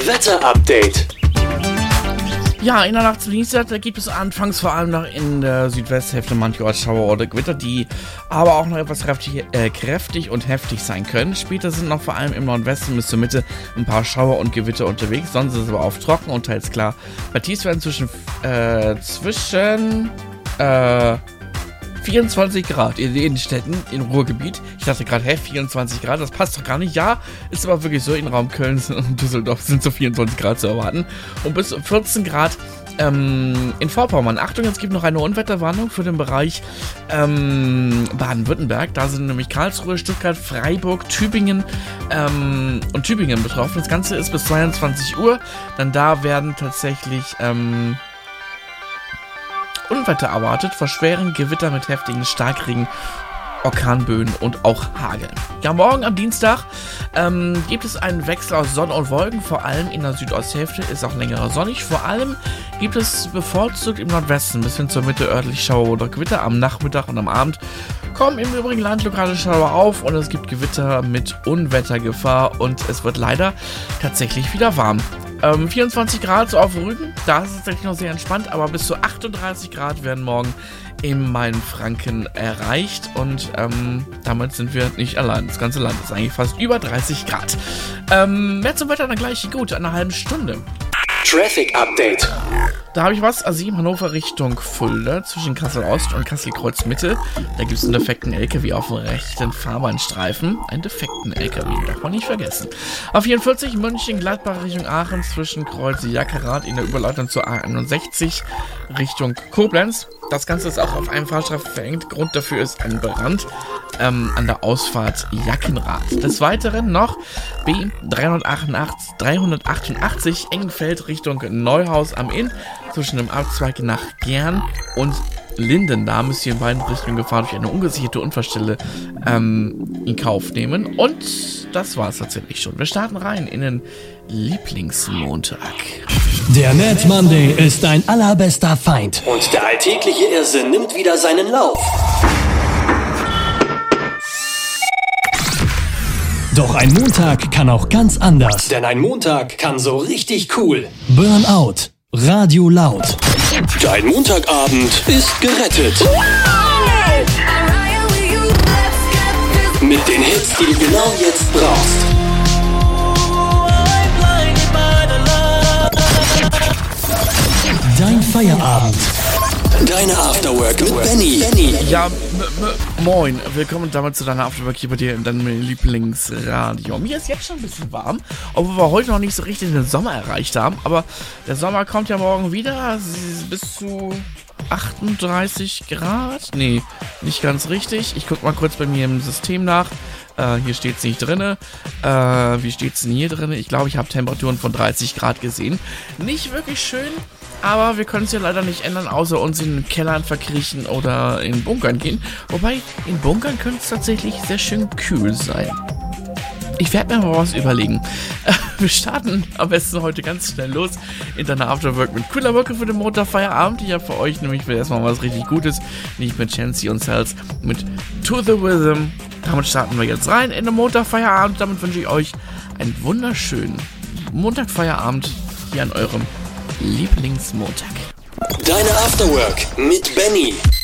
Wetter-Update. Ja, in der Nacht zum Dienstag, da gibt es anfangs vor allem noch in der Südwesthälfte mancherorts Schauer oder Gewitter, die aber auch noch etwas kräftig und heftig sein können. Später sind noch vor allem im Nordwesten bis zur Mitte ein paar Schauer und Gewitter unterwegs, sonst ist es aber oft trocken und teils klar. Bei Tiefstwerten zwischen 24 Grad in den Städten im Ruhrgebiet. Ich dachte gerade, 24 Grad, das passt doch gar nicht. Ja, ist aber wirklich so, in Raum Köln und Düsseldorf sind so 24 Grad zu erwarten. Und bis 14 Grad in Vorpommern. Achtung, es gibt noch eine Unwetterwarnung für den Bereich Baden-Württemberg. Da sind nämlich Karlsruhe, Stuttgart, Freiburg, Tübingen und Tübingen betroffen. Das Ganze ist bis 22 Uhr. Dann da werden tatsächlich Unwetter erwartet, vor schweren Gewitter mit heftigen Starkregen, Orkanböen und auch Hagel. Ja, morgen am Dienstag gibt es einen Wechsel aus Sonne und Wolken, vor allem in der Südosthälfte ist auch länger sonnig. Vor allem gibt es bevorzugt im Nordwesten bis hin zur Mitte örtlich Schauer oder Gewitter. Am Nachmittag und am Abend kommen im übrigen Land lokale Schauer auf und es gibt Gewitter mit Unwettergefahr und es wird leider tatsächlich wieder warm. 24 Grad so auf Rügen, da ist es tatsächlich noch sehr entspannt, aber bis zu 38 Grad werden morgen in Mainfranken erreicht und damit sind wir nicht allein. Das ganze Land ist eigentlich fast über 30 Grad. Mehr zum Wetter dann gleich gut, eine halbe Stunde. Traffic Update. Da habe ich was, A7 Hannover Richtung Fulda, zwischen Kassel Ost und Kassel Kreuz Mitte. Da gibt es einen defekten LKW auf dem rechten Fahrbahnstreifen. Einen defekten LKW, darf man nicht vergessen. Auf 44 München Gladbach Richtung Aachen, zwischen Kreuz Jackerath in der Überleitung zur A61 Richtung Koblenz. Das Ganze ist auch auf einem Fahrstreifen verengt. Grund dafür ist ein Brand an der Ausfahrt Jackenrath. Des Weiteren noch B388 Engenfeld Richtung Neuhaus am Inn, zwischen dem Abzweig nach Gern und Linden. Da müsst ihr in beiden Richtungen gefahren durch eine ungesicherte Unfallstelle in Kauf nehmen. Und das war es tatsächlich schon. Wir starten rein in den Lieblingsmontag. Der Mad Monday ist dein allerbester Feind. Und der alltägliche Irrsinn nimmt wieder seinen Lauf. Doch ein Montag kann auch ganz anders. Denn ein Montag kann so richtig cool. Burnout. Radio laut. Dein Montagabend ist gerettet. Mit den Hits, die du genau jetzt brauchst. Dein Feierabend. Deine Afterwork mit Benny. Ja, moin. Willkommen damit zu deiner Afterwork hier bei dir in deinem Lieblingsradio. Mir ist jetzt schon ein bisschen warm, obwohl wir heute noch nicht so richtig den Sommer erreicht haben. Aber der Sommer kommt ja morgen wieder. Bis zu 38 Grad. Nee, nicht ganz richtig. Ich guck mal kurz bei mir im System nach. Hier steht es nicht drin. Wie steht es denn hier drin? Ich glaube, ich habe Temperaturen von 30 Grad gesehen. Nicht wirklich schön. Aber wir können es ja leider nicht ändern, außer uns in den Kellern verkriechen oder in Bunkern gehen. Wobei, in Bunkern könnte es tatsächlich sehr schön kühl sein. Ich werde mir mal was überlegen. Wir starten am besten heute ganz schnell los in deiner Afterwork mit cooler Mucke für den Montagfeierabend. Ich habe für euch nämlich erstmal was richtig Gutes. Nicht mit Chancy und Cells, mit To The Rhythm. Damit starten wir jetzt rein in den Montagfeierabend. Damit wünsche ich euch einen wunderschönen Montagfeierabend hier an eurem Lieblingsmontag. Deine Afterwork mit Benny.